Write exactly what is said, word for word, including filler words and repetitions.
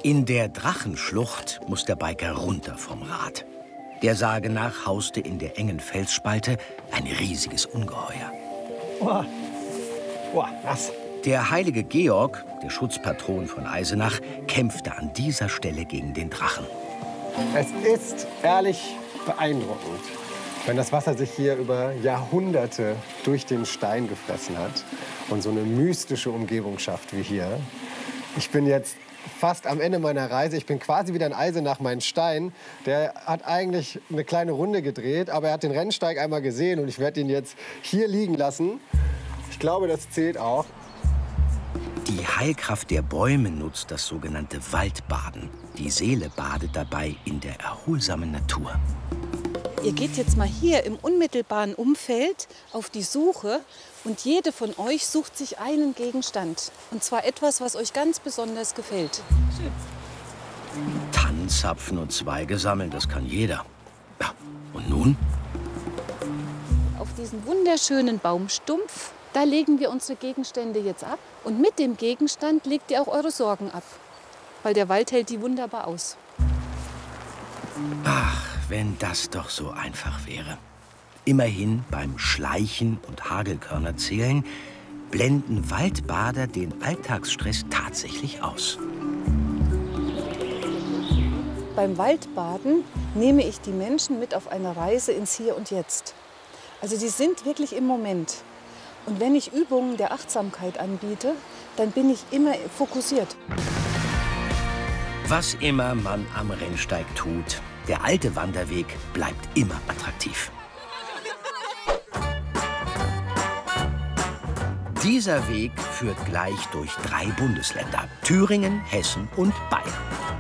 In der Drachenschlucht muss der Biker runter vom Rad. Der Sage nach hauste in der engen Felsspalte ein riesiges Ungeheuer. Boah, Boah was? Der heilige Georg, der Schutzpatron von Eisenach, kämpfte an dieser Stelle gegen den Drachen. Es ist ehrlich beeindruckend, wenn das Wasser sich hier über Jahrhunderte durch den Stein gefressen hat und so eine mystische Umgebung schafft wie hier. Ich bin jetzt fast am Ende meiner Reise. Ich bin quasi wieder in Eisenach. Mein Stein, der hat eigentlich eine kleine Runde gedreht, aber er hat den Rennsteig einmal gesehen und ich werde ihn jetzt hier liegen lassen. Ich glaube, das zählt auch. Die Heilkraft der Bäume nutzt das sogenannte Waldbaden. Die Seele badet dabei in der erholsamen Natur. Ihr geht jetzt mal hier im unmittelbaren Umfeld auf die Suche und jede von euch sucht sich einen Gegenstand. Und zwar etwas, was euch ganz besonders gefällt. Schön. Tannenzapfen und Zweige sammeln, das kann jeder. Ja, und nun? Auf diesen wunderschönen Baumstumpf, da legen wir unsere Gegenstände jetzt ab. Und mit dem Gegenstand legt ihr auch eure Sorgen ab. Weil der Wald hält die wunderbar aus. Ach, wenn das doch so einfach wäre. Immerhin beim Schleichen und Hagelkörner zählen blenden Waldbader den Alltagsstress tatsächlich aus. Beim Waldbaden nehme ich die Menschen mit auf eine Reise ins Hier und Jetzt. Also die sind wirklich im Moment. Und wenn ich Übungen der Achtsamkeit anbiete, dann bin ich immer fokussiert. Was immer man am Rennsteig tut, der alte Wanderweg bleibt immer attraktiv. Dieser Weg führt gleich durch drei Bundesländer: Thüringen, Hessen und Bayern.